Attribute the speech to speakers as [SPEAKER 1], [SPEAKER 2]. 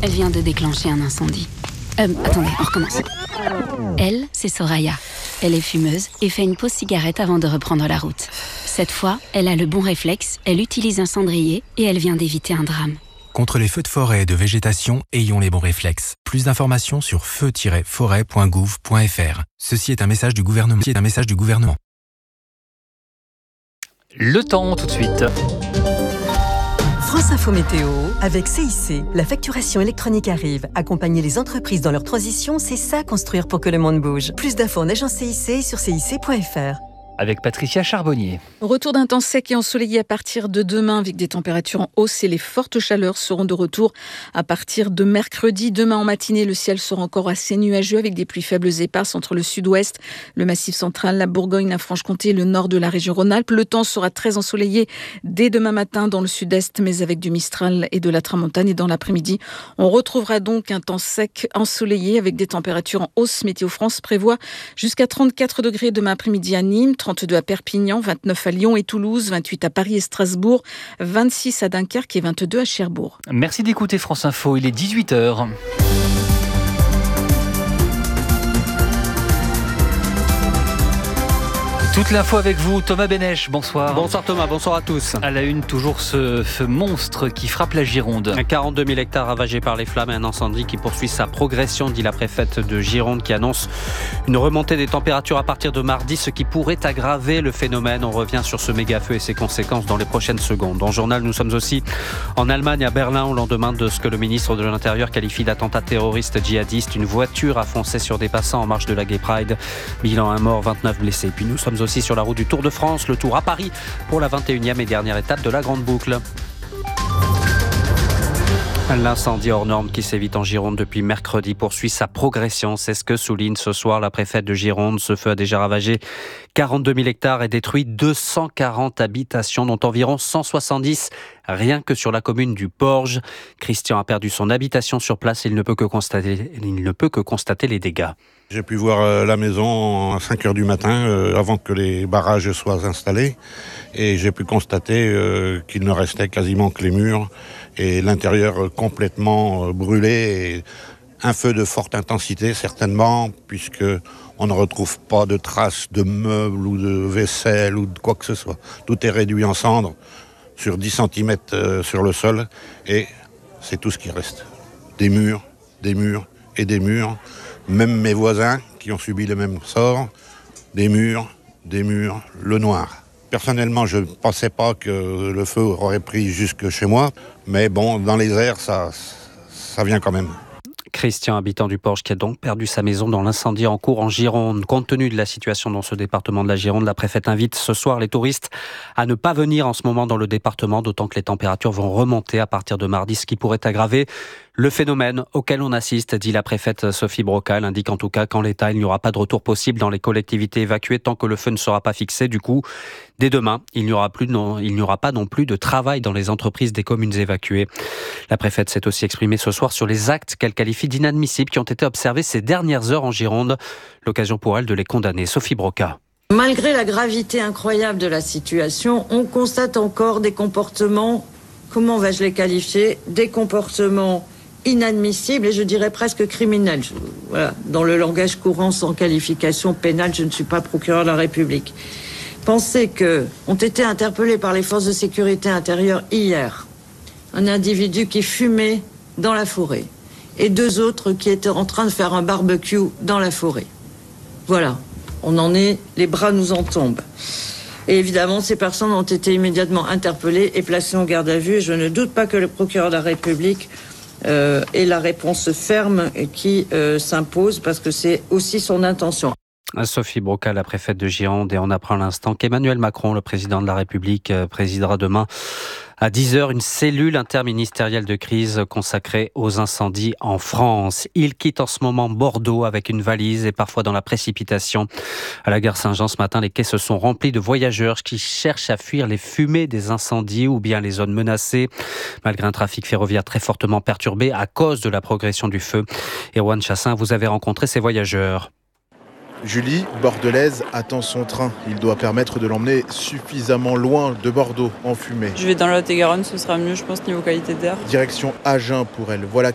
[SPEAKER 1] Elle vient de déclencher un incendie. Attendez, on recommence. Elle, c'est Soraya. Elle est fumeuse et fait une pause cigarette avant de reprendre la route. Cette fois, elle a le bon réflexe, elle utilise un cendrier et elle vient d'éviter un drame.
[SPEAKER 2] Contre les feux de forêt et de végétation, ayons les bons réflexes. Plus d'informations sur feu-forêt.gouv.fr. Ceci est un message du gouvernement.
[SPEAKER 3] Le temps tout de suite.
[SPEAKER 4] France Info Météo avec CIC. La facturation électronique arrive. Accompagner les entreprises dans leur transition, c'est ça construire pour que le monde bouge. Plus d'infos en agence CIC et sur cic.fr.
[SPEAKER 3] Avec Patricia Charbonnier.
[SPEAKER 5] Retour d'un temps sec et ensoleillé à partir de demain avec des températures en hausse et les fortes chaleurs seront de retour à partir de mercredi. Demain en matinée, le ciel sera encore assez nuageux avec des pluies faibles éparses entre le sud-ouest, le Massif central, la Bourgogne, la Franche-Comté et le nord de la région Rhône-Alpes. Le temps sera très ensoleillé dès demain matin dans le sud-est, mais avec du Mistral et de la Tramontane. Et dans l'après-midi, on retrouvera donc un temps sec ensoleillé avec des températures en hausse. Météo France prévoit jusqu'à 34 degrés demain après-midi à Nîmes, 32 à Perpignan, 29 à Lyon et Toulouse, 28 à Paris et Strasbourg, 26 à Dunkerque et 22 à Cherbourg.
[SPEAKER 3] Merci d'écouter France Info, il est 18h. Toute l'info avec vous, Thomas Bénèche, bonsoir.
[SPEAKER 6] Bonsoir Thomas, bonsoir à tous.
[SPEAKER 3] À la une, toujours ce monstre qui frappe la Gironde.
[SPEAKER 6] 42 000 hectares ravagés par les flammes et un incendie qui poursuit sa progression, dit la préfète de Gironde qui annonce une remontée des températures à partir de mardi, ce qui pourrait aggraver le phénomène. On revient sur ce méga-feu et ses conséquences dans les prochaines secondes. Dans le journal, nous sommes aussi en Allemagne, à Berlin, au lendemain de ce que le ministre de l'Intérieur qualifie d'attentat terroriste djihadiste. Une voiture a foncé sur des passants en marche de la Gay Pride. Bilan, un mort, 29 blessés. Puis nous sommes aussi sur la route du Tour de France, le Tour à Paris pour la 21e et dernière étape de la Grande Boucle. L'incendie hors norme qui sévit en Gironde depuis mercredi poursuit sa progression. C'est ce que souligne ce soir la préfète de Gironde. Ce feu a déjà ravagé 42 000 hectares et détruit 240 habitations, dont environ 170 rien que sur la commune du Porge. Christian a perdu son habitation sur place et il ne peut que constater les dégâts.
[SPEAKER 7] J'ai pu voir la maison à 5h du matin, avant que les barrages soient installés. Et j'ai pu constater qu'il ne restait quasiment que les murs et l'intérieur complètement brûlé. Et un feu de forte intensité, certainement, puisque on ne retrouve pas de traces de meubles ou de vaisselle ou de quoi que ce soit. Tout est réduit en cendres sur 10 cm sur le sol. Et c'est tout ce qui reste. Des murs et des murs. Même mes voisins qui ont subi le même sort, des murs, le noir. Personnellement, je ne pensais pas que le feu aurait pris jusque chez moi, mais bon, dans les airs, ça vient quand même.
[SPEAKER 6] Christian, habitant du Porge, qui a donc perdu sa maison dans l'incendie en cours en Gironde. Compte tenu de la situation dans ce département de la Gironde, la préfète invite ce soir les touristes à ne pas venir en ce moment dans le département, d'autant que les températures vont remonter à partir de mardi, ce qui pourrait aggraver le phénomène auquel on assiste, dit la préfète Sophie Broca. Elle indique en tout cas qu'en l'état, il n'y aura pas de retour possible dans les collectivités évacuées tant que le feu ne sera pas fixé. Du coup, dès demain, il n'y aura pas non plus de travail dans les entreprises des communes évacuées. La préfète s'est aussi exprimée ce soir sur les actes qu'elle qualifie d'inadmissibles qui ont été observés ces dernières heures en Gironde. L'occasion pour elle de les condamner. Sophie Broca.
[SPEAKER 8] Malgré la gravité incroyable de la situation, on constate encore des comportements, comment vais-je les qualifier, des comportements inadmissibles et je dirais presque criminels. Voilà. Dans le langage courant, sans qualification pénale, je ne suis pas procureur de la République. Pensez ont été interpellés par les forces de sécurité intérieure hier un individu qui fumait dans la forêt et 2 autres qui étaient en train de faire un barbecue dans la forêt. Voilà, on en est, les bras nous en tombent. Et évidemment, ces personnes ont été immédiatement interpellées et placées en garde à vue. Et je ne doute pas que le procureur de la République ait la réponse ferme qui s'impose parce que c'est aussi son intention.
[SPEAKER 6] Sophie Broca, la préfète de Gironde, et on apprend à l'instant qu'Emmanuel Macron, le président de la République, présidera demain à 10h une cellule interministérielle de crise consacrée aux incendies en France. Il quitte en ce moment Bordeaux avec une valise et parfois dans la précipitation. À la gare Saint-Jean ce matin, les quais se sont remplis de voyageurs qui cherchent à fuir les fumées des incendies ou bien les zones menacées. Malgré un trafic ferroviaire très fortement perturbé à cause de la progression du feu. Erwan Chassin, vous avez rencontré ces voyageurs.
[SPEAKER 9] Julie, bordelaise, attend son train. Il doit permettre de l'emmener suffisamment loin de Bordeaux, en fumée.
[SPEAKER 10] Je vais dans la Lot-et-Garonne, ce sera mieux, je pense, niveau qualité d'air.
[SPEAKER 9] Direction Agen pour elle. Voilà